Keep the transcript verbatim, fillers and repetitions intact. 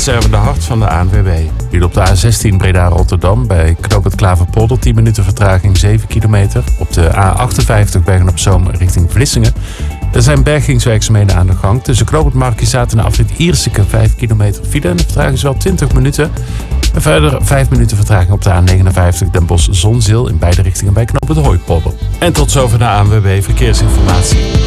is Erwin de Hart van de A N W B. Hier op de A zestien Breda-Rotterdam bij knoop het Klaverpolder tien minuten vertraging, zeven kilometer. Op de A achtenvijftig Bergen-op-Zoom richting Vlissingen. Er zijn bergingswerkzaamheden aan de gang. Tussen knoop het Markizaat en de afrit Ierseke vijf kilometer file. En de vertraging is wel twintig minuten. En verder vijf minuten vertraging op de A negenenvijftig Den Bosch-Zonzeel in beide richtingen bij knoop het Hooipolder. En tot zover de A N W B Verkeersinformatie.